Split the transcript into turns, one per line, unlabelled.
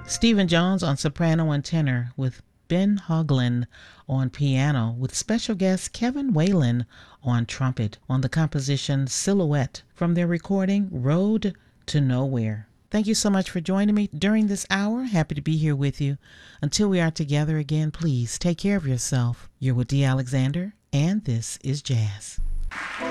Stephen Jones on soprano and tenor, with Ben Hoagland on piano, with special guest Kevin Whalen on trumpet on the composition Silhouette from their recording Road to Nowhere. Thank you so much for joining me during this hour. Happy to be here with you. Until we are together again, please take care of yourself. You're with Dee Alexander, and this is Jazz.